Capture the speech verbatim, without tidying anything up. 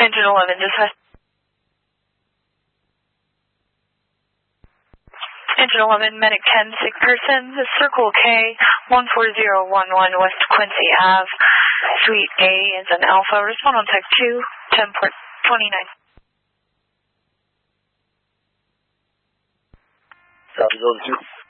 Engine eleven, dispatch. Engine eleven, medic ten, sick person, Circle K, one four zero one one West Quincy Avenue, Suite A is an Alpha. Respond on tech two, ten port twenty-nine. South Zone two.